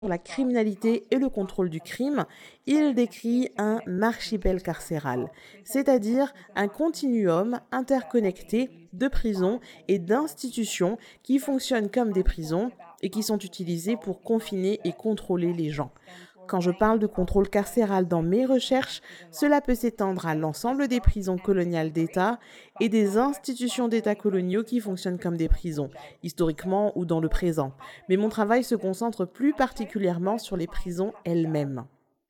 la criminalité et le contrôle du crime, il décrit un archipel carcéral, c'est-à-dire un continuum interconnecté de prisons et d'institutions qui fonctionnent comme des prisons et qui sont utilisées pour confiner et contrôler les gens. Quand je parle de contrôle carcéral dans mes recherches, cela peut s'étendre à l'ensemble des prisons coloniales d'État et des institutions d'État coloniaux qui fonctionnent comme des prisons, historiquement ou dans le présent. Mais mon travail se concentre plus particulièrement sur les prisons elles-mêmes.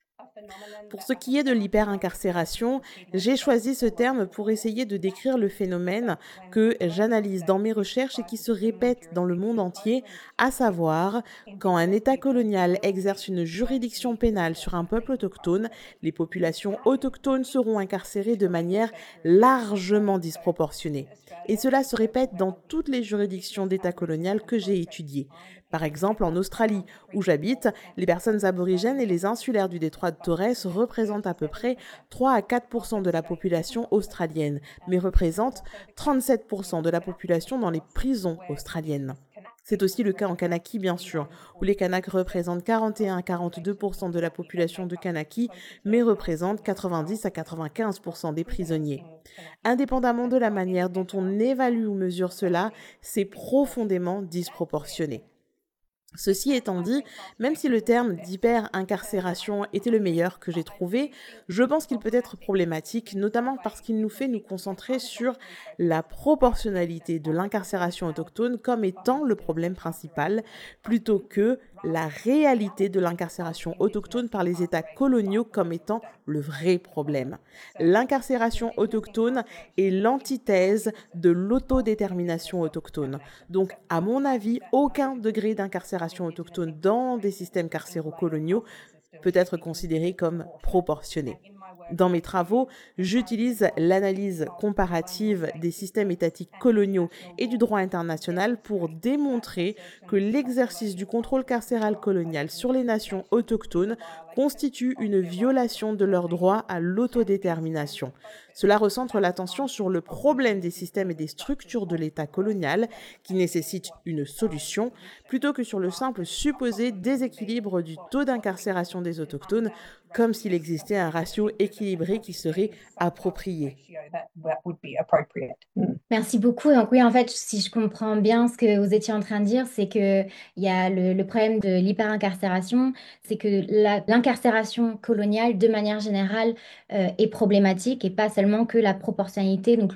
Pour ce qui est de l'hyperincarcération, j'ai choisi ce terme pour essayer de décrire le phénomène que j'analyse dans mes recherches et qui se répète dans le monde entier, à savoir quand un État colonial exerce une juridiction pénale sur un peuple autochtone, les populations autochtones seront incarcérées de manière largement disproportionnée. Et cela se répète dans toutes les juridictions d'État colonial que j'ai étudiées. Par exemple, en Australie, où j'habite, les personnes aborigènes et les insulaires du détroit de Torres représentent à peu près 3 à 4 de la population australienne, mais représentent 37 de la population dans les prisons australiennes. C'est aussi le cas en Kanaki, bien sûr, où les Kanaks représentent 41 à 42 de la population de Kanaki, mais représentent 90 à 95 des prisonniers. Indépendamment de la manière dont on évalue ou mesure cela, c'est profondément disproportionné. Ceci étant dit, même si le terme d'hyper-incarcération était le meilleur que j'ai trouvé, je pense qu'il peut être problématique, notamment parce qu'il nous fait nous concentrer sur la proportionnalité de l'incarcération autochtone comme étant le problème principal, plutôt que la réalité de l'incarcération autochtone par les États coloniaux comme étant le vrai problème. L'incarcération autochtone est l'antithèse de l'autodétermination autochtone. Donc, à mon avis, aucun degré d'incarcération autochtone dans des systèmes carcéraux coloniaux peut être considéré comme proportionné. Dans mes travaux, j'utilise l'analyse comparative des systèmes étatiques coloniaux et du droit international pour démontrer que l'exercice du contrôle carcéral colonial sur les nations autochtones constitue une violation de leur droit à l'autodétermination. Cela recentre l'attention sur le problème des systèmes et des structures de l'État colonial qui nécessitent une solution, plutôt que sur le simple supposé déséquilibre du taux d'incarcération des autochtones, comme s'il existait un ratio équilibré qui serait approprié. Merci beaucoup. Donc oui, en fait, si je comprends bien ce que vous étiez en train de dire, c'est que il y a le problème de l'hyperincarcération, c'est que l'incarcération coloniale, de manière générale, est problématique et pas seulement que la proportionnalité, donc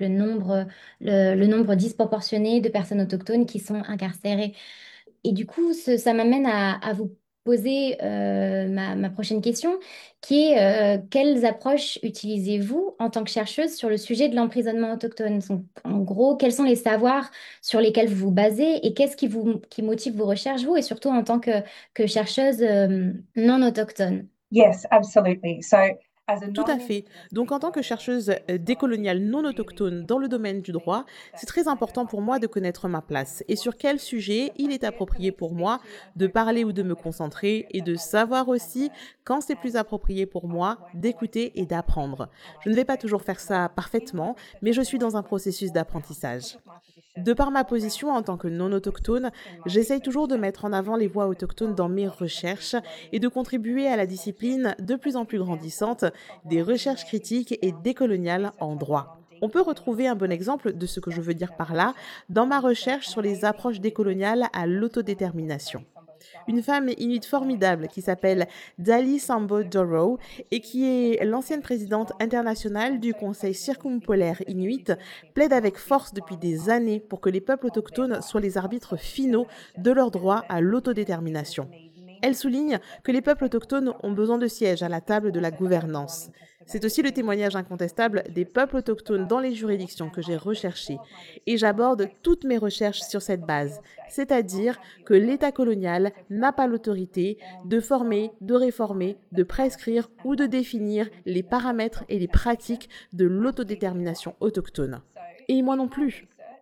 le nombre disproportionné de personnes autochtones qui sont incarcérées. Et du coup, ça m'amène à vous poser ma prochaine question, qui est quelles approches utilisez-vous en tant que chercheuse sur le sujet de l'emprisonnement autochtone? Donc, en gros, quels sont les savoirs sur lesquels vous vous basez et qu'est-ce qui motive vos recherches, vous, et surtout en tant que chercheuse non autochtone? Yes, absolutely. So, as a Tout à non fait. Donc, en tant que chercheuse décoloniale non autochtone dans le domaine du droit, c'est très important pour moi de connaître ma place et sur quel sujet il est approprié pour moi de parler ou de me concentrer et de savoir aussi quand c'est plus approprié pour moi d'écouter et d'apprendre. Je ne vais pas toujours faire ça parfaitement, mais je suis dans un processus d'apprentissage. De par ma position en tant que non autochtone, j'essaye toujours de mettre en avant les voix autochtones dans mes recherches et de contribuer à la discipline de plus en plus grandissante des recherches critiques et décoloniales en droit. On peut retrouver un bon exemple de ce que je veux dire par là dans ma recherche sur les approches décoloniales à l'autodétermination. Une femme inuit formidable qui s'appelle Dali Sambo Dorough et qui est l'ancienne présidente internationale du Conseil circumpolaire inuit, plaide avec force depuis des années pour que les peuples autochtones soient les arbitres finaux de leur droit à l'autodétermination. Elle souligne que les peuples autochtones ont besoin de sièges à la table de la gouvernance. C'est aussi le témoignage incontestable des peuples autochtones dans les juridictions que j'ai recherchées. Et j'aborde toutes mes recherches sur cette base, c'est-à-dire que l'État colonial n'a pas l'autorité de former, de réformer, de prescrire ou de définir les paramètres et les pratiques de l'autodétermination autochtone. Et moi non plus.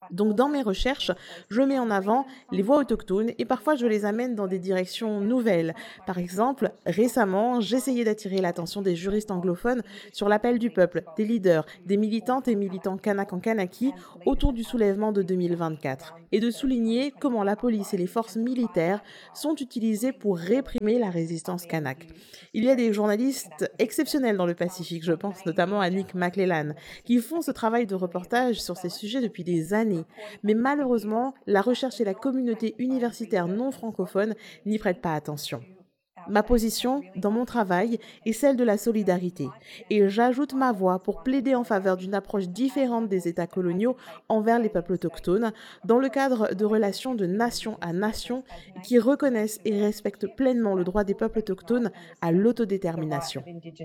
Donc dans mes recherches, je mets en avant les voix autochtones et parfois je les amène dans des directions nouvelles. Par exemple, récemment, j'essayais d'attirer l'attention des juristes anglophones sur l'appel du peuple, des leaders, des militantes et militants kanak en Kanaki autour du soulèvement de 2024 et de souligner comment la police et les forces militaires sont utilisées pour réprimer la résistance kanak. Il y a des journalistes exceptionnels dans le Pacifique, je pense notamment à Nick McClellan, qui font ce travail de reportage sur ces sujets depuis des années. Mais malheureusement, la recherche et la communauté universitaire non francophone n'y prêtent pas attention. Ma position, dans mon travail, est celle de la solidarité. Et j'ajoute ma voix pour plaider en faveur d'une approche différente des États coloniaux envers les peuples autochtones, dans le cadre de relations de nation à nation qui reconnaissent et respectent pleinement le droit des peuples autochtones à l'autodétermination.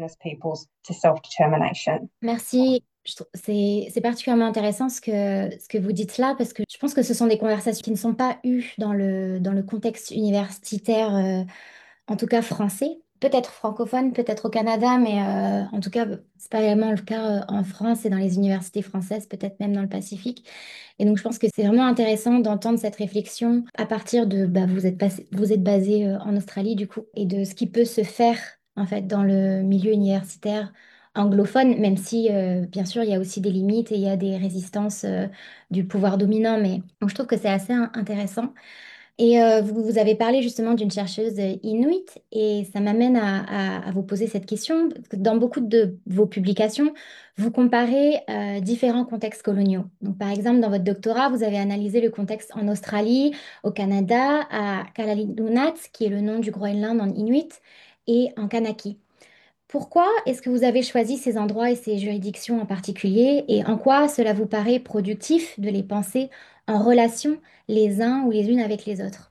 Merci. C'est particulièrement intéressant ce que vous dites là, parce que je pense que ce sont des conversations qui ne sont pas eues dans le contexte universitaire, en tout cas français. Peut-être francophone, peut-être au Canada, mais en tout cas, c'est pas vraiment le cas en France et dans les universités françaises, peut-être même dans le Pacifique. Et donc, je pense que c'est vraiment intéressant d'entendre cette réflexion à partir de, bah, vous êtes basé en Australie, du coup, et de ce qui peut se faire, en fait, dans le milieu universitaire anglophone, même si, bien sûr, il y a aussi des limites et il y a des résistances du pouvoir dominant. Mais donc, je trouve que c'est assez intéressant. Et vous avez parlé justement d'une chercheuse inuit et ça m'amène à vous poser cette question. Parce que dans beaucoup de vos publications, vous comparez différents contextes coloniaux. Donc, par exemple, dans votre doctorat, vous avez analysé le contexte en Australie, au Canada, à Kalalidunat, qui est le nom du Groenland en inuit, et en Kanaki. Pourquoi est-ce que vous avez choisi ces endroits et ces juridictions en particulier et en quoi cela vous paraît productif de les penser en relation les uns ou les unes avec les autres?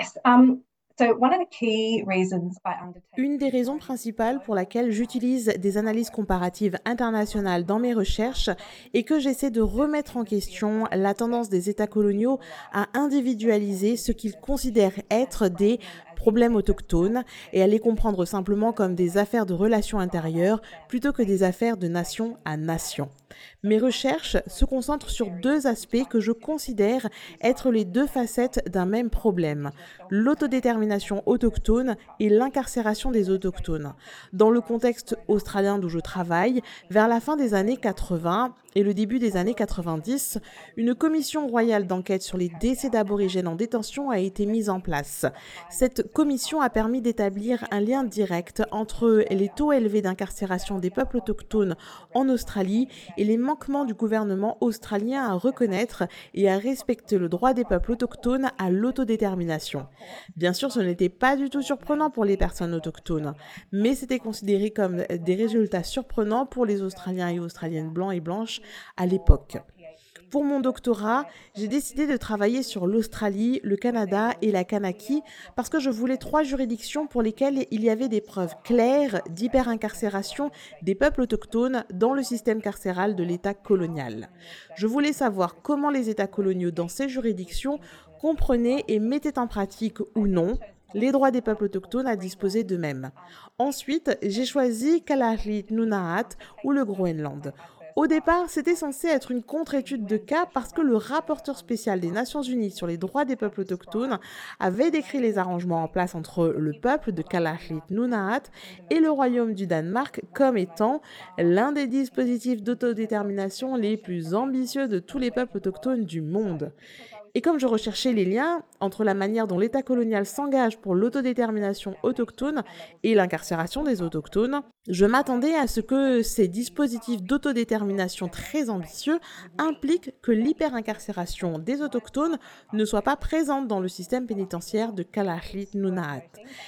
Une des raisons principales pour laquelle j'utilise des analyses comparatives internationales dans mes recherches est que j'essaie de remettre en question la tendance des États coloniaux à individualiser ce qu'ils considèrent être des problèmes autochtones et à les comprendre simplement comme des affaires de relations intérieures plutôt que des affaires de nation à nation. Mes recherches se concentrent sur deux aspects que je considère être les deux facettes d'un même problème, l'autodétermination autochtone et l'incarcération des autochtones. Dans le contexte australien d'où je travaille, vers la fin des années 80 et le début des années 90, une commission royale d'enquête sur les décès d'aborigènes en détention a été mise en place. Cette commission a permis d'établir un lien direct entre les taux élevés d'incarcération des peuples autochtones en Australie et les manquements du gouvernement australien à reconnaître et à respecter le droit des peuples autochtones à l'autodétermination. Bien sûr, ce n'était pas du tout surprenant pour les personnes autochtones, mais c'était considéré comme des résultats surprenants pour les Australiens et Australiennes blancs et blanches à l'époque. Pour mon doctorat, j'ai décidé de travailler sur l'Australie, le Canada et la Kanaki parce que je voulais 3 juridictions pour lesquelles il y avait des preuves claires d'hyperincarcération des peuples autochtones dans le système carcéral de l'État colonial. Je voulais savoir comment les États coloniaux dans ces juridictions comprenaient et mettaient en pratique ou non les droits des peuples autochtones à disposer d'eux-mêmes. Ensuite, j'ai choisi Kalaallit Nunaat ou le Groenland. Au départ, c'était censé être une contre-étude de cas parce que le rapporteur spécial des Nations Unies sur les droits des peuples autochtones avait décrit les arrangements en place entre le peuple de Kalaallit Nunaat et le royaume du Danemark comme étant l'un des dispositifs d'autodétermination les plus ambitieux de tous les peuples autochtones du monde. Et comme je recherchais les liens entre la manière dont l'État colonial s'engage pour l'autodétermination autochtone et l'incarcération des autochtones, je m'attendais à ce que ces dispositifs d'autodétermination très ambitieux impliquent que l'hyperincarcération des autochtones ne soit pas présente dans le système pénitentiaire de Kalaallit Nunaat.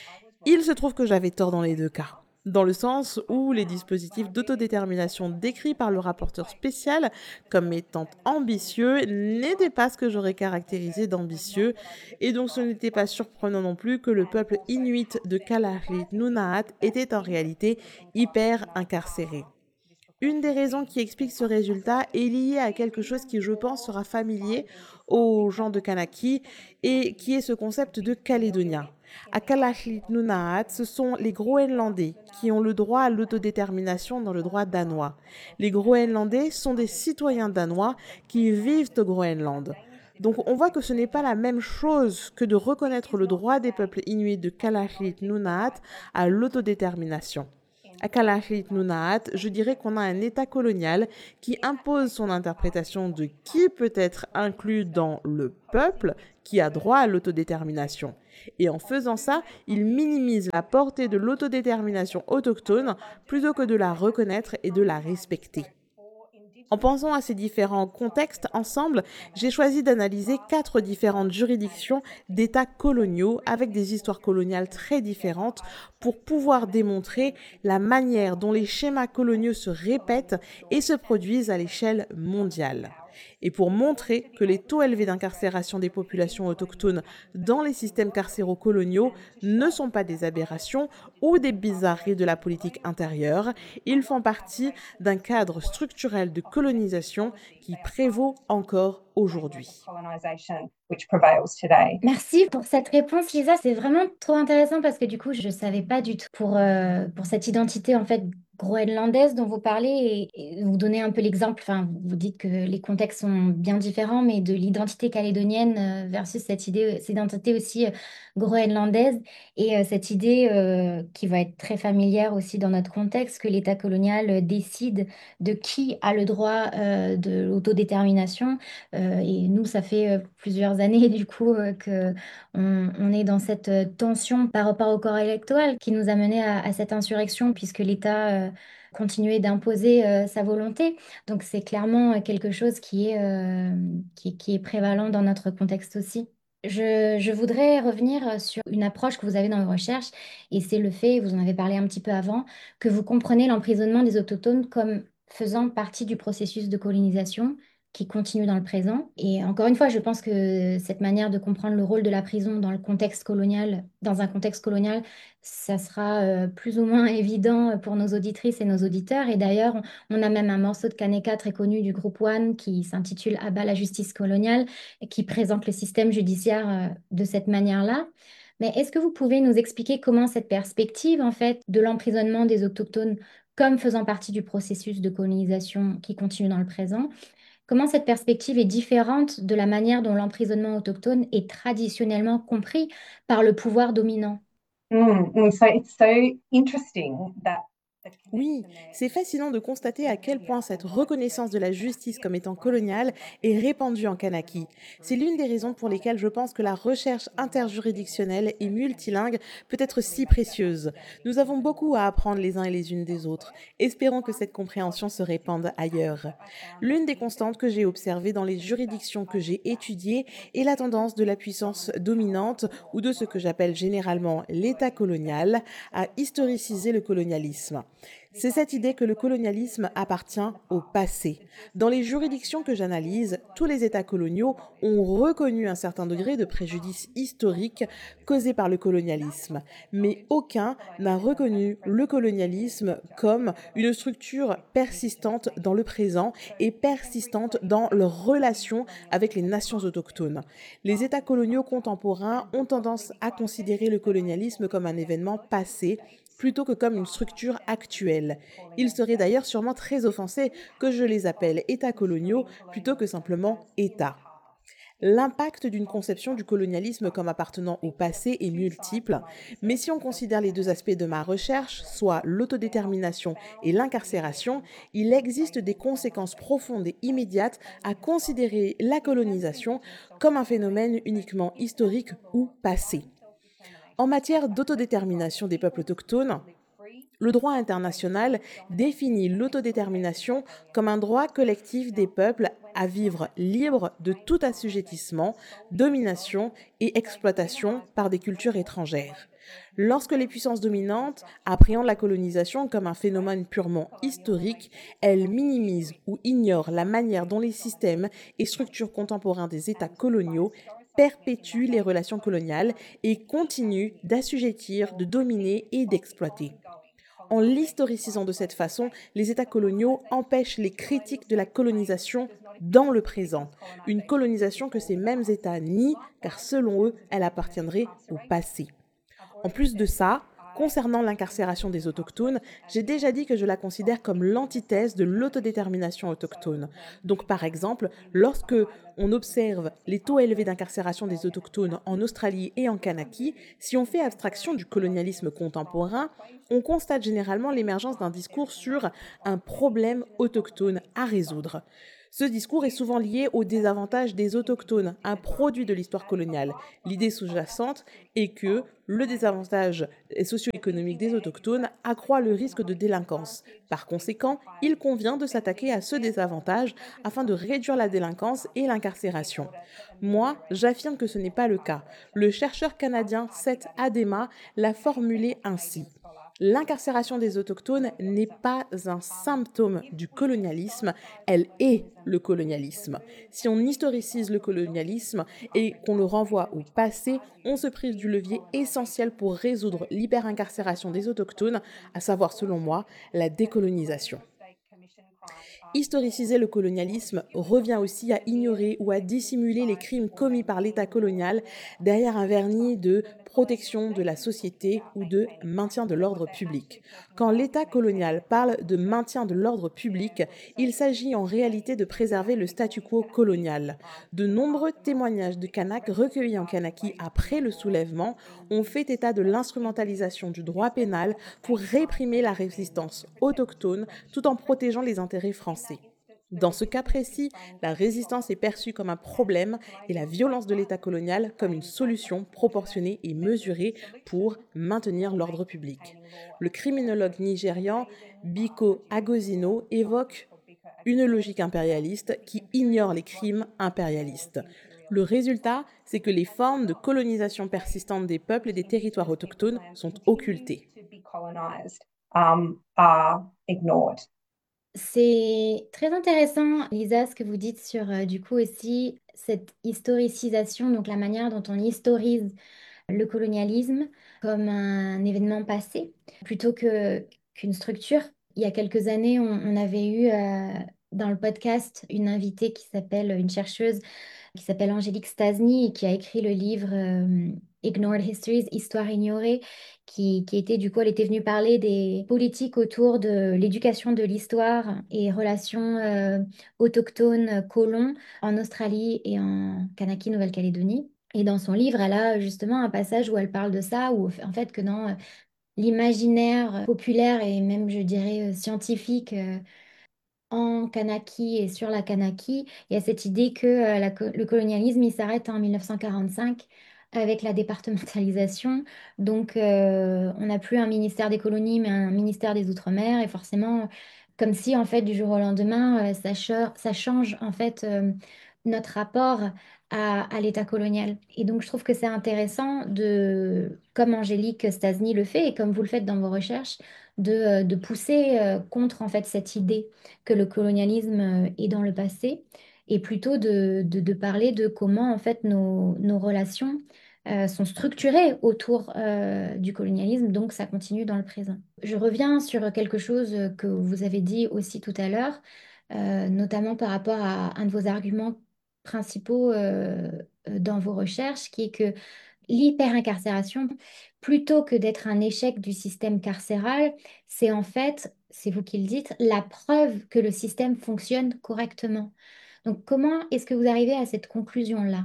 Il se trouve que j'avais tort dans les deux cas. Dans le sens où les dispositifs d'autodétermination décrits par le rapporteur spécial comme étant ambitieux n'étaient pas ce que j'aurais caractérisé d'ambitieux, et donc ce n'était pas surprenant non plus que le peuple inuit de Kalaallit Nunaat était en réalité hyper incarcéré. Une des raisons qui explique ce résultat est liée à quelque chose qui, je pense, sera familier aux gens de Kanaki et qui est ce concept de Calédonien. À Kalaallit Nunaat, ce sont les Groenlandais qui ont le droit à l'autodétermination dans le droit danois. Les Groenlandais sont des citoyens danois qui vivent au Groenland. Donc on voit que ce n'est pas la même chose que de reconnaître le droit des peuples inuits de Kalaallit Nunaat à l'autodétermination. À Kalaallit Nunaat, je dirais qu'on a un État colonial qui impose son interprétation de qui peut être inclus dans le peuple qui a droit à l'autodétermination. Et en faisant ça, il minimise la portée de l'autodétermination autochtone plutôt que de la reconnaître et de la respecter. En pensant à ces différents contextes ensemble, j'ai choisi d'analyser 4 différentes juridictions d'États coloniaux avec des histoires coloniales très différentes pour pouvoir démontrer la manière dont les schémas coloniaux se répètent et se produisent à l'échelle mondiale. Et pour montrer que les taux élevés d'incarcération des populations autochtones dans les systèmes carcéraux coloniaux ne sont pas des aberrations ou des bizarreries de la politique intérieure, ils font partie d'un cadre structurel de colonisation qui prévaut encore aujourd'hui. Merci pour cette réponse, Lisa. C'est vraiment trop intéressant parce que du coup, je ne savais pas du tout pour cette identité en fait groenlandaise dont vous parlez et vous donnez un peu l'exemple. Enfin, vous dites que les contextes sont bien différents, mais de l'identité calédonienne versus cette identité aussi groenlandaise et cette idée qui va être très familière aussi dans notre contexte que l'État colonial décide de qui a le droit de l'autodétermination. Et nous, ça fait plusieurs années du coup que on est dans cette tension par rapport au corps électoral qui nous a mené à cette insurrection puisque l'État continuait d'imposer sa volonté. Donc c'est clairement quelque chose qui est prévalent dans notre contexte aussi. Je voudrais revenir sur une approche que vous avez dans vos recherches, et c'est le fait, vous en avez parlé un petit peu avant, que vous comprenez l'emprisonnement des autochtones comme faisant partie du processus de colonisation qui continue dans le présent. Et encore une fois, je pense que cette manière de comprendre le rôle de la prison dans le contexte colonial, dans un contexte colonial, ça sera plus ou moins évident pour nos auditrices et nos auditeurs. Et d'ailleurs, on a même un morceau de Kaneka très connu du groupe One qui s'intitule À bas la justice coloniale et qui présente le système judiciaire de cette manière-là. Mais est-ce que vous pouvez nous expliquer comment cette perspective, en fait, de l'emprisonnement des autochtones comme faisant partie du processus de colonisation qui continue dans le présent, comment cette perspective est différente de la manière dont l'emprisonnement autochtone est traditionnellement compris par le pouvoir dominant? So it's so interesting that Oui, c'est fascinant de constater à quel point cette reconnaissance de la justice comme étant coloniale est répandue en Kanaki. C'est l'une des raisons pour lesquelles je pense que la recherche interjuridictionnelle et multilingue peut être si précieuse. Nous avons beaucoup à apprendre les uns et les unes des autres. Espérons que cette compréhension se répande ailleurs. L'une des constantes que j'ai observées dans les juridictions que j'ai étudiées est la tendance de la puissance dominante ou de ce que j'appelle généralement l'État colonial à historiciser le colonialisme. C'est cette idée que le colonialisme appartient au passé. Dans les juridictions que j'analyse, tous les États coloniaux ont reconnu un certain degré de préjudice historique causé par le colonialisme, mais aucun n'a reconnu le colonialisme comme une structure persistante dans le présent et persistante dans leurs relations avec les nations autochtones. Les États coloniaux contemporains ont tendance à considérer le colonialisme comme un événement passé plutôt que comme une structure actuelle. Ils seraient d'ailleurs sûrement très offensés que je les appelle États coloniaux plutôt que simplement États. L'impact d'une conception du colonialisme comme appartenant au passé est multiple, mais si on considère les deux aspects de ma recherche, soit l'autodétermination et l'incarcération, il existe des conséquences profondes et immédiates à considérer la colonisation comme un phénomène uniquement historique ou passé. En matière d'autodétermination des peuples autochtones, le droit international définit l'autodétermination comme un droit collectif des peuples à vivre libre de tout assujettissement, domination et exploitation par des cultures étrangères. Lorsque les puissances dominantes appréhendent la colonisation comme un phénomène purement historique, elles minimisent ou ignorent la manière dont les systèmes et structures contemporains des États coloniaux perpétuent les relations coloniales et continuent d'assujettir, de dominer et d'exploiter. En l'historicisant de cette façon, les États coloniaux empêchent les critiques de la colonisation dans le présent. Une colonisation que ces mêmes États nient, car selon eux, elle appartiendrait au passé. En plus de ça, concernant l'incarcération des autochtones, j'ai déjà dit que je la considère comme l'antithèse de l'autodétermination autochtone. Donc par exemple, lorsque on observe les taux élevés d'incarcération des autochtones en Australie et en Kanaki, si on fait abstraction du colonialisme contemporain, on constate généralement l'émergence d'un discours sur un problème autochtone à résoudre. Ce discours est souvent lié au désavantage des autochtones, un produit de l'histoire coloniale. L'idée sous-jacente est que le désavantage socio-économique des autochtones accroît le risque de délinquance. Par conséquent, il convient de s'attaquer à ce désavantage afin de réduire la délinquance et l'incarcération. Moi, j'affirme que ce n'est pas le cas. Le chercheur canadien Seth Adema l'a formulé ainsi. L'incarcération des autochtones n'est pas un symptôme du colonialisme, elle est le colonialisme. Si on historicise le colonialisme et qu'on le renvoie au passé, on se prive du levier essentiel pour résoudre l'hyperincarcération des autochtones, à savoir selon moi la décolonisation. Historiciser le colonialisme revient aussi à ignorer ou à dissimuler les crimes commis par l'État colonial derrière un vernis de protection de la société ou de maintien de l'ordre public. Quand l'État colonial parle de maintien de l'ordre public, il s'agit en réalité de préserver le statu quo colonial. De nombreux témoignages de Kanaks recueillis en Kanaki après le soulèvement ont fait état de l'instrumentalisation du droit pénal pour réprimer la résistance autochtone tout en protégeant les intérêts français. Dans ce cas précis, la résistance est perçue comme un problème et la violence de l'État colonial comme une solution proportionnée et mesurée pour maintenir l'ordre public. Le criminologue nigérian Biko Agozino évoque une logique impérialiste qui ignore les crimes impérialistes. Le résultat, c'est que les formes de colonisation persistante des peuples et des territoires autochtones sont occultées. C'est très intéressant, Lisa, ce que vous dites sur du coup aussi cette historicisation, donc la manière dont on historise le colonialisme comme un événement passé plutôt qu'une structure. Il y a quelques années, on avait eu dans le podcast une invitée qui s'appelle, une chercheuse qui s'appelle Angélique Stasny et qui a écrit le livre Ignored Histories, Histoire ignorée, qui était du coup, elle était venue parler des politiques autour de l'éducation de l'histoire et relations autochtones colons en Australie et en Kanaki, Nouvelle-Calédonie. Et dans son livre, elle a justement un passage où elle parle de ça, où en fait que dans l'imaginaire populaire et même, je dirais, scientifique, en Kanaki et sur la Kanaki, il y a cette idée que le colonialisme, il s'arrête en 1945 avec la départementalisation. Donc, on n'a plus un ministère des colonies, mais un ministère des Outre-mer. Et forcément, comme si, en fait, du jour au lendemain, ça change, en fait, notre rapport à l'État colonial. Et donc, je trouve que c'est intéressant comme Angélique Stasny le fait et comme vous le faites dans vos recherches, de pousser contre, en fait, cette idée que le colonialisme est dans le passé, et plutôt de parler de comment en fait nos relations sont structurées autour du colonialisme, donc ça continue dans le présent. Je reviens sur quelque chose que vous avez dit aussi tout à l'heure, notamment par rapport à un de vos arguments principaux dans vos recherches, qui est que l'hyperincarcération, plutôt que d'être un échec du système carcéral, c'est en fait, c'est vous qui le dites, la preuve que le système fonctionne correctement. Donc, comment est-ce que vous arrivez à cette conclusion-là?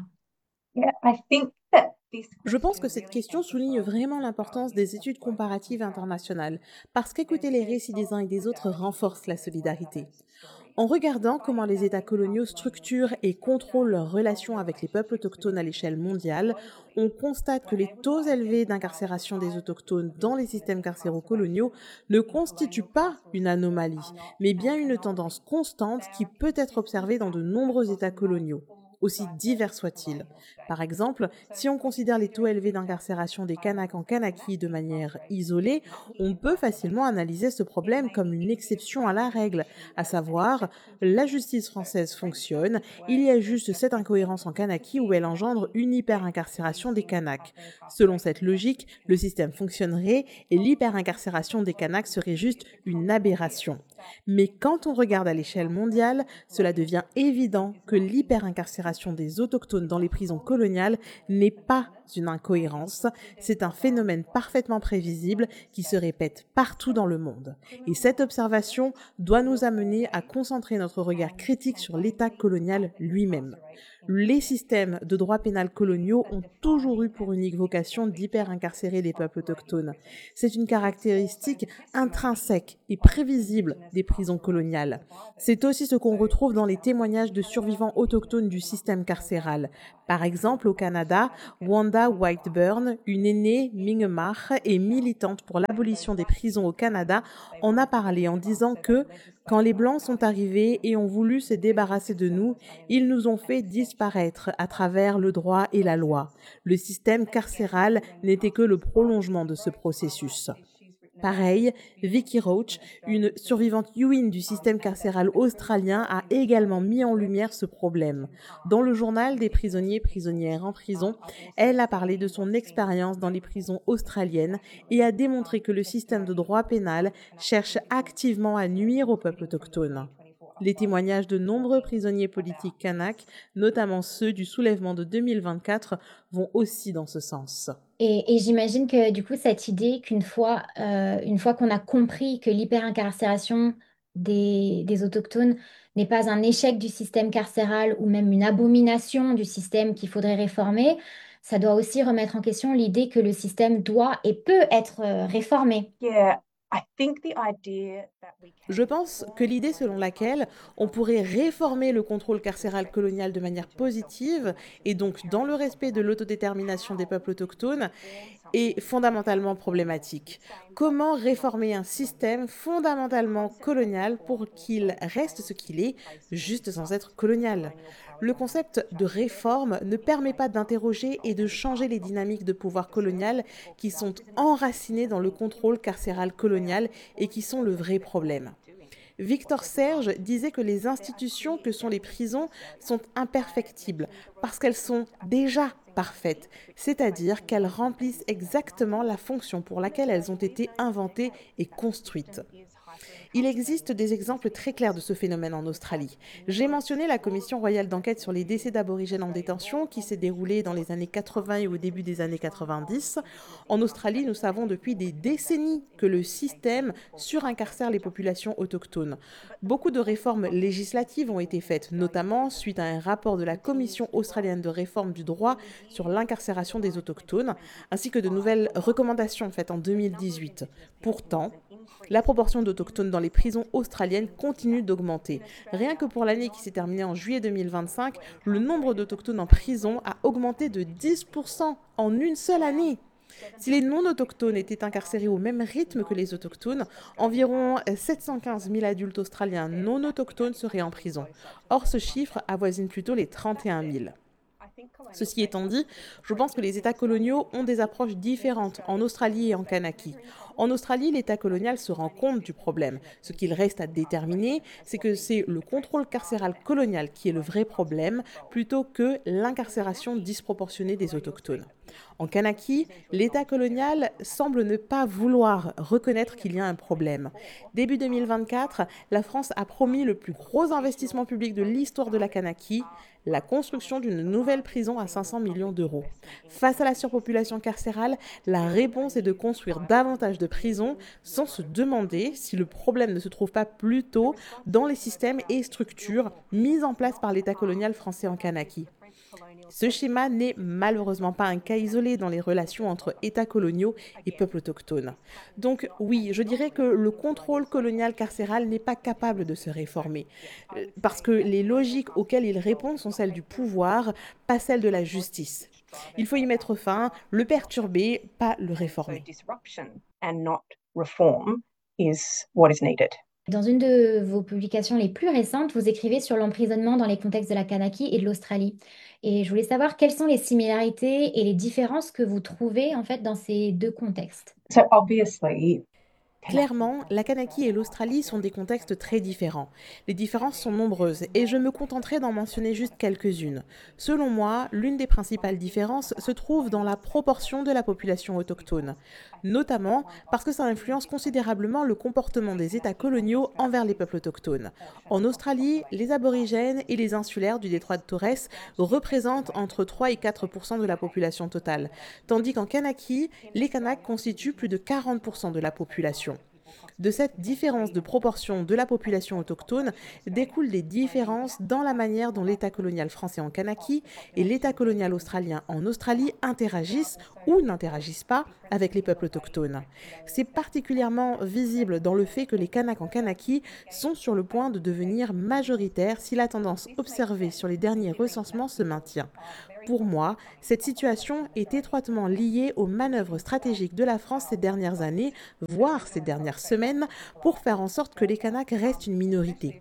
Je pense que cette question souligne vraiment l'importance des études comparatives internationales, parce qu'écouter les récits des uns et des autres renforce la solidarité. En regardant comment les États coloniaux structurent et contrôlent leurs relations avec les peuples autochtones à l'échelle mondiale, on constate que les taux élevés d'incarcération des autochtones dans les systèmes carcéraux coloniaux ne constituent pas une anomalie, mais bien une tendance constante qui peut être observée dans de nombreux États coloniaux, aussi divers soient-ils. Par exemple, si on considère les taux élevés d'incarcération des Kanaks en Kanaki de manière isolée, on peut facilement analyser ce problème comme une exception à la règle, à savoir, la justice française fonctionne, il y a juste cette incohérence en Kanaki où elle engendre une hyperincarcération des Kanaks. Selon cette logique, le système fonctionnerait et l'hyperincarcération des Kanaks serait juste une aberration. Mais quand on regarde à l'échelle mondiale, cela devient évident que l'hyperincarcération des autochtones dans les prisons coloniales n'est pas une incohérence, c'est un phénomène parfaitement prévisible qui se répète partout dans le monde. Et cette observation doit nous amener à concentrer notre regard critique sur l'État colonial lui-même. Les systèmes de droit pénal coloniaux ont toujours eu pour unique vocation d'hyper-incarcérer les peuples autochtones. C'est une caractéristique intrinsèque et prévisible des prisons coloniales. C'est aussi ce qu'on retrouve dans les témoignages de survivants autochtones du système carcéral. Par exemple, au Canada, Wanda Whiteburn, une aînée Mi'kmaq et militante pour l'abolition des prisons au Canada, en a parlé en disant que quand les Blancs sont arrivés et ont voulu se débarrasser de nous, ils nous ont fait disparaître à travers le droit et la loi. Le système carcéral n'était que le prolongement de ce processus. Pareil, Vicky Roach, une survivante Yuin du système carcéral australien, a également mis en lumière ce problème. Dans le journal des prisonniers et prisonnières en prison, elle a parlé de son expérience dans les prisons australiennes et a démontré que le système de droit pénal cherche activement à nuire au peuple autochtone. Les témoignages de nombreux prisonniers politiques kanaks, notamment ceux du soulèvement de 2024, vont aussi dans ce sens. Et j'imagine que du coup, cette idée une fois qu'on a compris que l'hyperincarcération des autochtones n'est pas un échec du système carcéral ou même une abomination du système qu'il faudrait réformer, ça doit aussi remettre en question l'idée que le système doit et peut être réformé. Yeah, I think the idea that we Je can pense que l'idée selon laquelle on pourrait réformer le contrôle carcéral colonial de manière positive et donc dans le respect de l'autodétermination des peuples autochtones est fondamentalement problématique. Comment réformer un système fondamentalement colonial pour qu'il reste ce qu'il est, juste sans être colonial? Le concept de réforme ne permet pas d'interroger et de changer les dynamiques de pouvoir colonial qui sont enracinées dans le contrôle carcéral colonial et qui sont le vrai problème. Victor Serge disait que les institutions que sont les prisons sont imperfectibles parce qu'elles sont déjà parfaites, c'est-à-dire qu'elles remplissent exactement la fonction pour laquelle elles ont été inventées et construites. Il existe des exemples très clairs de ce phénomène en Australie. J'ai mentionné la commission royale d'enquête sur les décès d'aborigènes en détention qui s'est déroulée dans les années 80 et au début des années 90. En Australie, nous savons depuis des décennies que le système surincarcère les populations autochtones. Beaucoup de réformes législatives ont été faites, notamment suite à un rapport de la Commission australienne de réforme du droit sur l'incarcération des autochtones, ainsi que de nouvelles recommandations faites en 2018. Pourtant, la proportion d'autochtones dans les prisons australiennes continue d'augmenter. Rien que pour l'année qui s'est terminée en juillet 2025, le nombre d'autochtones en prison a augmenté de 10% en une seule année. Si les non-autochtones étaient incarcérés au même rythme que les autochtones, environ 715 000 adultes australiens non-autochtones seraient en prison. Or, ce chiffre avoisine plutôt les 31 000. Ceci étant dit, je pense que les États coloniaux ont des approches différentes en Australie et en Kanaki. En Australie, l'État colonial se rend compte du problème. Ce qu'il reste à déterminer, c'est que c'est le contrôle carcéral colonial qui est le vrai problème, plutôt que l'incarcération disproportionnée des autochtones. En Kanaki, l'État colonial semble ne pas vouloir reconnaître qu'il y a un problème. Début 2024, la France a promis le plus gros investissement public de l'histoire de la Kanaki, la construction d'une nouvelle prison à 500 millions d'euros. Face à la surpopulation carcérale, la réponse est de construire davantage de prisons sans se demander si le problème ne se trouve pas plutôt dans les systèmes et structures mis en place par l'État colonial français en Kanaki. Ce schéma n'est malheureusement pas un cas isolé dans les relations entre États coloniaux et peuples autochtones. Donc oui, je dirais que le contrôle colonial carcéral n'est pas capable de se réformer, parce que les logiques auxquelles il répond sont celles du pouvoir, pas celles de la justice. Il faut y mettre fin, le perturber, pas le réformer. disruption and not reform is what is needed. Dans une de vos publications les plus récentes, vous écrivez sur l'emprisonnement dans les contextes de la Kanaki et de l'Australie. Et je voulais savoir quelles sont les similarités et les différences que vous trouvez en fait dans ces deux contextes. So obviously, Clairement, la Kanaki et l'Australie sont des contextes très différents. Les différences sont nombreuses et je me contenterai d'en mentionner juste quelques-unes. Selon moi, l'une des principales différences se trouve dans la proportion de la population autochtone, notamment parce que ça influence considérablement le comportement des États coloniaux envers les peuples autochtones. En Australie, les aborigènes et les insulaires du détroit de Torres représentent entre 3 et 4% de la population totale, tandis qu'en Kanaki, les Kanaks constituent plus de 40% de la population. De cette différence de proportion de la population autochtone découlent des différences dans la manière dont l'État colonial français en Kanaki et l'État colonial australien en Australie interagissent ou n'interagissent pas avec les peuples autochtones. C'est particulièrement visible dans le fait que les Kanaks en Kanaki sont sur le point de devenir majoritaires si la tendance observée sur les derniers recensements se maintient. Pour moi, cette situation est étroitement liée aux manœuvres stratégiques de la France ces dernières années, voire ces dernières semaines, pour faire en sorte que les Kanaks restent une minorité.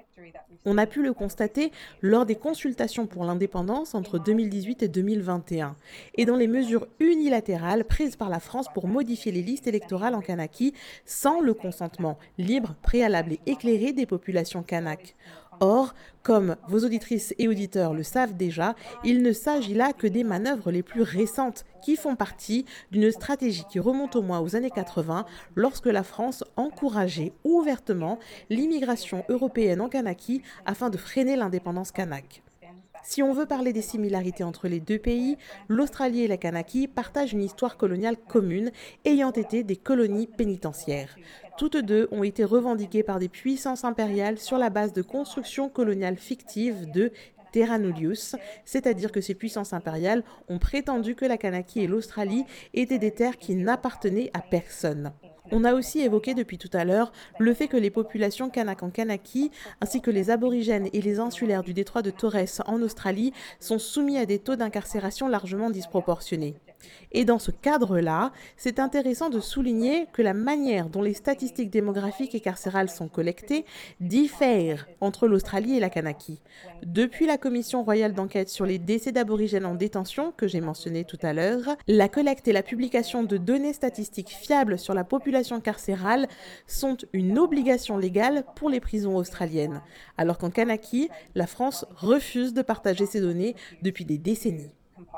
On a pu le constater lors des consultations pour l'indépendance entre 2018 et 2021 et dans les mesures unilatérales prises par la France pour modifier les listes électorales en Kanaki sans le consentement libre, préalable et éclairé des populations kanaks. Or, comme vos auditrices et auditeurs le savent déjà, il ne s'agit là que des manœuvres les plus récentes qui font partie d'une stratégie qui remonte au moins aux années 80 lorsque la France encourageait ouvertement l'immigration européenne en Kanaki afin de freiner l'indépendance kanak. Si on veut parler des similarités entre les deux pays, l'Australie et la Kanaki partagent une histoire coloniale commune ayant été des colonies pénitentiaires. Toutes deux ont été revendiquées par des puissances impériales sur la base de constructions coloniales fictives de terra nullius, c'est-à-dire que ces puissances impériales ont prétendu que la Kanaki et l'Australie étaient des terres qui n'appartenaient à personne. On a aussi évoqué depuis tout à l'heure le fait que les populations kanak en Kanaki, ainsi que les aborigènes et les insulaires du détroit de Torres en Australie, sont soumis à des taux d'incarcération largement disproportionnés. Et dans ce cadre-là, c'est intéressant de souligner que la manière dont les statistiques démographiques et carcérales sont collectées diffère entre l'Australie et la Kanaki. Depuis la commission royale d'enquête sur les décès d'aborigènes en détention que j'ai mentionné tout à l'heure, la collecte et la publication de données statistiques fiables sur la population carcérale sont une obligation légale pour les prisons australiennes, alors qu'en Kanaki, la France refuse de partager ces données depuis des décennies.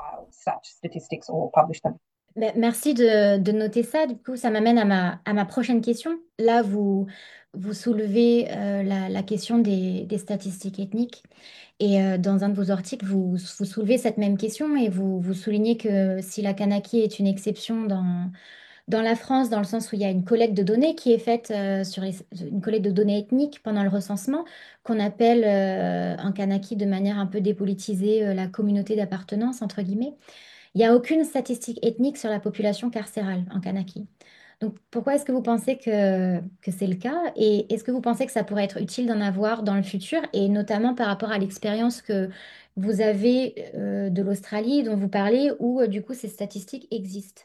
Merci de noter ça. Du coup, ça m'amène à ma prochaine question. Là, vous soulevez la question des statistiques ethniques. Et dans un de vos articles, vous soulevez cette même question et vous soulignez que si la Kanaki est une exception dans la France, dans le sens où il y a une collecte de données qui est faite une collecte de données ethniques pendant le recensement, qu'on appelle en Kanaki de manière un peu dépolitisée la communauté d'appartenance, entre guillemets. Il n'y a aucune statistique ethnique sur la population carcérale en Kanaki. Donc pourquoi est-ce que vous pensez que c'est le cas? Et est-ce que vous pensez que ça pourrait être utile d'en avoir dans le futur, et notamment par rapport à l'expérience que vous avez de l'Australie dont vous parlez, où du coup ces statistiques existent?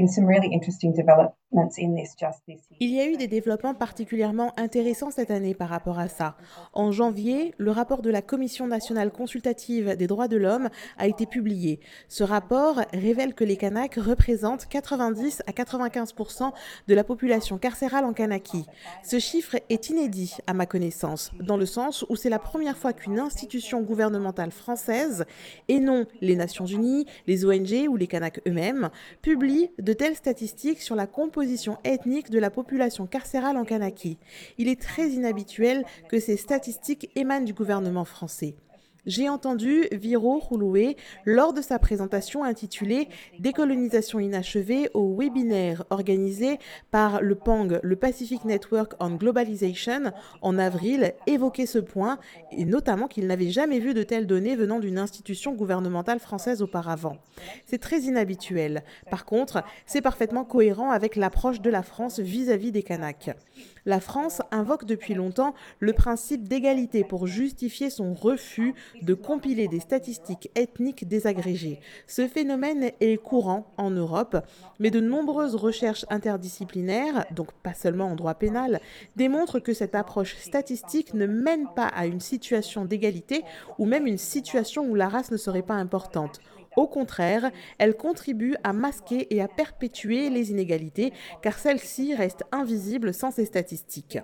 Il y a eu des développements particulièrement intéressants cette année par rapport à ça. En janvier, le rapport de la Commission nationale consultative des droits de l'homme a été publié. Ce rapport révèle que les Kanaks représentent 90 à 95% de la population carcérale en Kanaki. Ce chiffre est inédit à ma connaissance, dans le sens où c'est la première fois qu'une institution gouvernementale française, et non les Nations Unies, les ONG ou les Kanaks eux-mêmes, publie de telles statistiques sur la composition ethnique de la population carcérale en Kanaki. Il est très inhabituel que ces statistiques émanent du gouvernement français. J'ai entendu Viro Rouloué lors de sa présentation intitulée « Décolonisation inachevée » au webinaire organisé par le PANG, le Pacific Network on Globalization, en avril, évoquer ce point, et notamment qu'il n'avait jamais vu de telles données venant d'une institution gouvernementale française auparavant. C'est très inhabituel. Par contre, c'est parfaitement cohérent avec l'approche de la France vis-à-vis des Kanaks. La France invoque depuis longtemps le principe d'égalité pour justifier son refus de compiler des statistiques ethniques désagrégées. Ce phénomène est courant en Europe, mais de nombreuses recherches interdisciplinaires, donc pas seulement en droit pénal, démontrent que cette approche statistique ne mène pas à une situation d'égalité ou même une situation où la race ne serait pas importante. Au contraire, elle contribue à masquer et à perpétuer les inégalités, car celles-ci restent invisibles sans ces statistiques.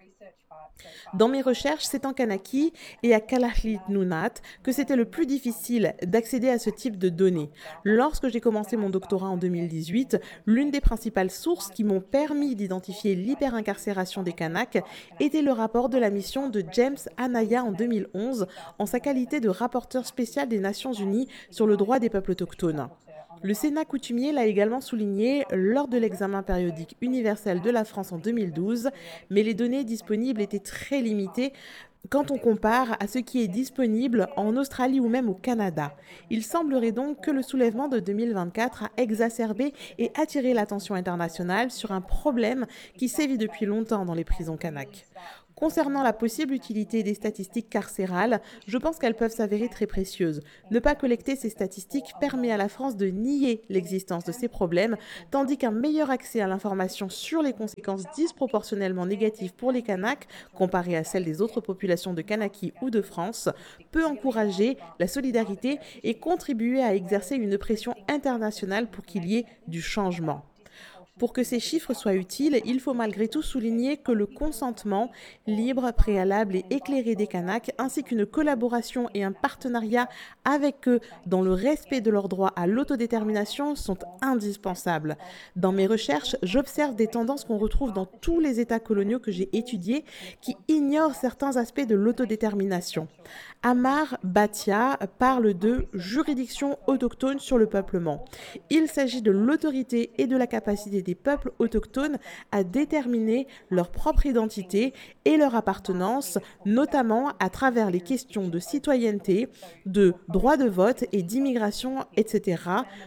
Dans mes recherches, c'est en Kanaki et à Kalaallit Nunaat que c'était le plus difficile d'accéder à ce type de données. Lorsque j'ai commencé mon doctorat en 2018, l'une des principales sources qui m'ont permis d'identifier l'hyperincarcération des Kanaks était le rapport de la mission de James Anaya en 2011 en sa qualité de rapporteur spécial des Nations Unies sur le droit des peuples autochtones. Le Sénat coutumier l'a également souligné lors de l'examen périodique universel de la France en 2012, mais les données disponibles étaient très limitées quand on compare à ce qui est disponible en Australie ou même au Canada. Il semblerait donc que le soulèvement de 2024 a exacerbé et attiré l'attention internationale sur un problème qui sévit depuis longtemps dans les prisons kanaks. Concernant la possible utilité des statistiques carcérales, je pense qu'elles peuvent s'avérer très précieuses. Ne pas collecter ces statistiques permet à la France de nier l'existence de ces problèmes, tandis qu'un meilleur accès à l'information sur les conséquences disproportionnellement négatives pour les Kanaks, comparées à celles des autres populations de Kanaki ou de France, peut encourager la solidarité et contribuer à exercer une pression internationale pour qu'il y ait du changement. Pour que ces chiffres soient utiles, il faut malgré tout souligner que le consentement libre, préalable et éclairé des Kanaks, ainsi qu'une collaboration et un partenariat avec eux dans le respect de leur droit à l'autodétermination sont indispensables. Dans mes recherches, j'observe des tendances qu'on retrouve dans tous les États coloniaux que j'ai étudiés qui ignorent certains aspects de l'autodétermination. Amar Bhatia parle de juridiction autochtone sur le peuplement. Il s'agit de l'autorité et de la capacité des peuples autochtones à déterminer leur propre identité et leur appartenance, notamment à travers les questions de citoyenneté, de droit de vote et d'immigration, etc.,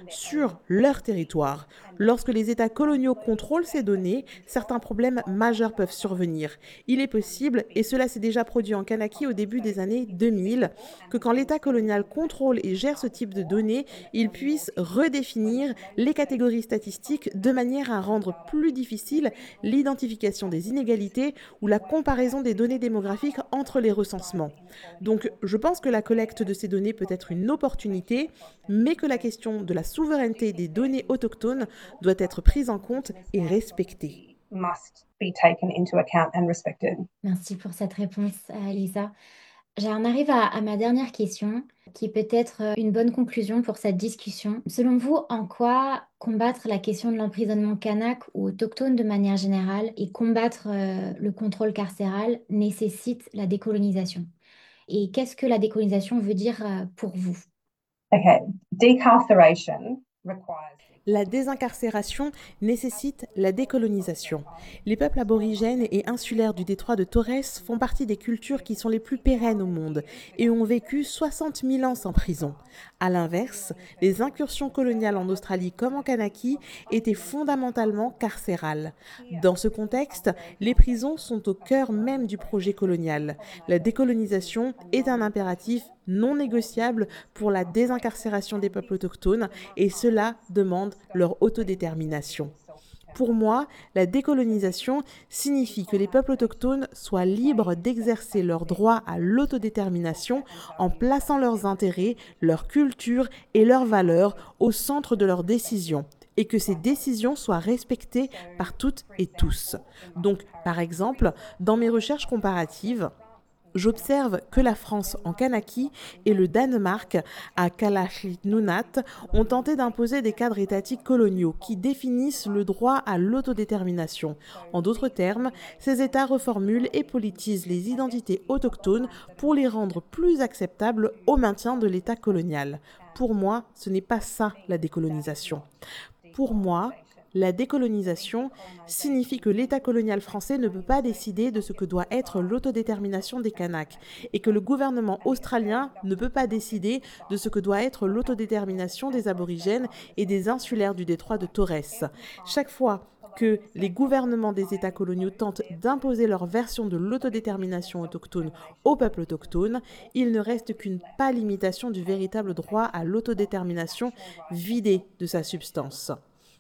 sur leur territoire. Lorsque les États coloniaux contrôlent ces données, certains problèmes majeurs peuvent survenir. Il est possible, et cela s'est déjà produit en Kanaki au début des années 2000, que quand l'État colonial contrôle et gère ce type de données, il puisse redéfinir les catégories statistiques de manière à rendre plus difficile l'identification des inégalités ou la comparaison des données démographiques entre les recensements. Donc, je pense que la collecte de ces données peut être une opportunité, mais que la question de la souveraineté des données autochtones doit être prise en compte et respectée. Must be taken into account and respected. Merci pour cette réponse, Lisa. J'en arrive à ma dernière question, qui peut être une bonne conclusion pour cette discussion. Selon vous, en quoi combattre la question de l'emprisonnement kanak ou autochtone de manière générale et combattre le contrôle carcéral nécessite la décolonisation? Et qu'est-ce que la décolonisation veut dire pour vous? Okay, decarceration requires. La désincarcération nécessite la décolonisation. Les peuples aborigènes et insulaires du détroit de Torres font partie des cultures qui sont les plus pérennes au monde et ont vécu 60 000 ans sans prison. À l'inverse, les incursions coloniales en Australie comme en Kanaki étaient fondamentalement carcérales. Dans ce contexte, les prisons sont au cœur même du projet colonial. La décolonisation est un impératif non négociable pour la désincarcération des peuples autochtones et cela demande leur autodétermination. Pour moi, la décolonisation signifie que les peuples autochtones soient libres d'exercer leur droit à l'autodétermination en plaçant leurs intérêts, leur culture et leurs valeurs au centre de leurs décisions et que ces décisions soient respectées par toutes et tous. Donc, par exemple, dans mes recherches comparatives, j'observe que la France en Kanaki et le Danemark à Kalaallit Nunaat ont tenté d'imposer des cadres étatiques coloniaux qui définissent le droit à l'autodétermination. En d'autres termes, ces États reformulent et politisent les identités autochtones pour les rendre plus acceptables au maintien de l'État colonial. Pour moi, ce n'est pas ça la décolonisation. Pour moi, la décolonisation signifie que l'État colonial français ne peut pas décider de ce que doit être l'autodétermination des Kanaks et que le gouvernement australien ne peut pas décider de ce que doit être l'autodétermination des aborigènes et des insulaires du détroit de Torres. Chaque fois que les gouvernements des États coloniaux tentent d'imposer leur version de l'autodétermination autochtone aux peuples autochtones, il ne reste qu'une pâle limitation du véritable droit à l'autodétermination vidé de sa substance.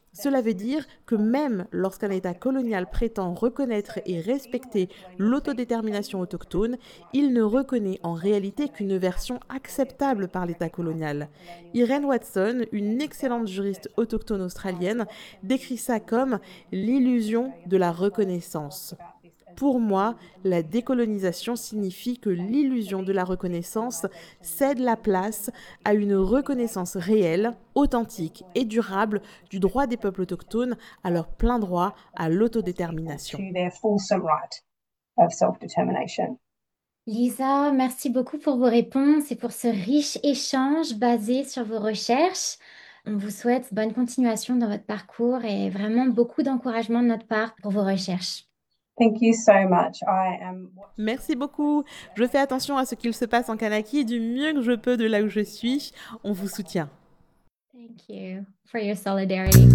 Cela veut dire que même lorsqu'un État colonial prétend reconnaître et respecter l'autodétermination autochtone, il ne reconnaît en réalité qu'une version acceptable par l'État colonial. Irene Watson, une excellente juriste autochtone australienne, décrit ça comme l'illusion de la reconnaissance. Pour moi, la décolonisation signifie que l'illusion de la reconnaissance cède la place à une reconnaissance réelle, authentique et durable du droit des peuples autochtones à leur plein droit à l'autodétermination. Lisa, merci beaucoup pour vos réponses et pour ce riche échange basé sur vos recherches. On vous souhaite bonne continuation dans votre parcours et vraiment beaucoup d'encouragement de notre part pour vos recherches. Thank you so much. Merci beaucoup. Je fais attention à ce qu'il se passe en Kanaki du mieux que je peux de là où je suis. On vous soutient. Thank you for your solidarity.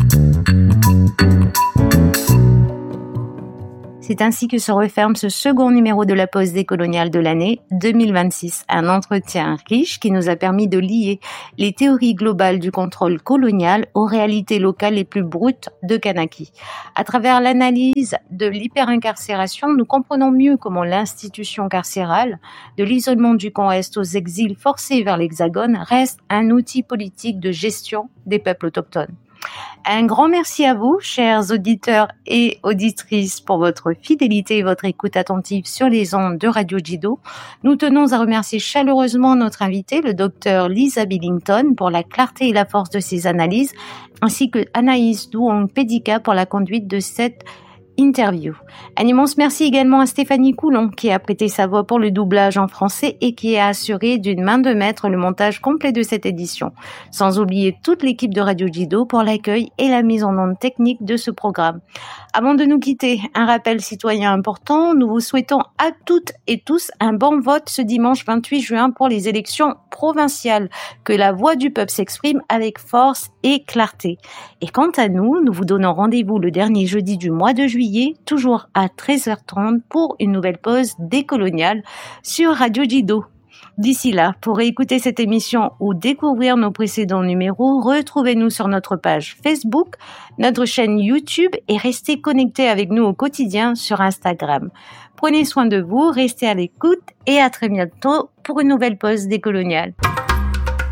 C'est ainsi que se referme ce second numéro de la pause décoloniale de l'année 2026. Un entretien riche qui nous a permis de lier les théories globales du contrôle colonial aux réalités locales les plus brutes de Kanaki. À travers l'analyse de l'hyperincarcération, nous comprenons mieux comment l'institution carcérale, de l'isolement du camp Est aux exils forcés vers l'Hexagone, reste un outil politique de gestion des peuples autochtones. Un grand merci à vous, chers auditeurs et auditrices, pour votre fidélité et votre écoute attentive sur les ondes de Radio Jido. Nous tenons à remercier chaleureusement notre invitée, le docteur Lisa Billington, pour la clarté et la force de ses analyses, ainsi que Anaïs Douong-Pédika pour la conduite de cette interview. Un immense merci également à Stéphanie Coulon qui a prêté sa voix pour le doublage en français et qui a assuré d'une main de maître le montage complet de cette édition. Sans oublier toute l'équipe de Radio Jido pour l'accueil et la mise en onde technique de ce programme. Avant de nous quitter, un rappel citoyen important, nous vous souhaitons à toutes et tous un bon vote ce dimanche 28 juin pour les élections provinciales. Que la voix du peuple s'exprime avec force et clarté. Et quant à nous, nous vous donnons rendez-vous le dernier jeudi du mois de juillet, toujours à 13h30 pour une nouvelle pause décoloniale sur Radio Jido. D'ici là, pour écouter cette émission ou découvrir nos précédents numéros, retrouvez-nous sur notre page Facebook, notre chaîne YouTube et restez connectés avec nous au quotidien sur Instagram. Prenez soin de vous, restez à l'écoute et à très bientôt pour une nouvelle pause décoloniale.